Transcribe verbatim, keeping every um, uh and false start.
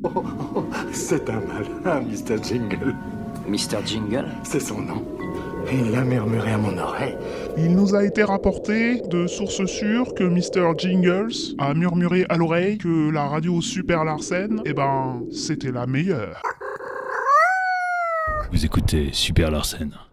Oh, oh, c'est un malin, mister Jingle. mister Jingle? C'est son nom. Il l'a murmuré à mon oreille. Il nous a été rapporté de sources sûres que mister Jingles a murmuré à l'oreille que la radio Super Larsen, eh ben, c'était la meilleure. Vous écoutez Super Larsen.